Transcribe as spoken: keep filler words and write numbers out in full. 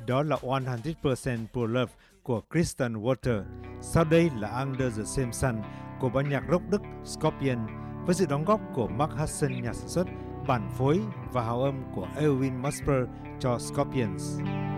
Đó là one hundred percent Pro Love của Kristen Walter. Sau đây là Under the Same Sun của ban nhạc rock Đức Scorpion với sự đóng góp của Mark Hudson nhà sản xuất, bản phối và hào âm của Erwin Musper cho Scorpions.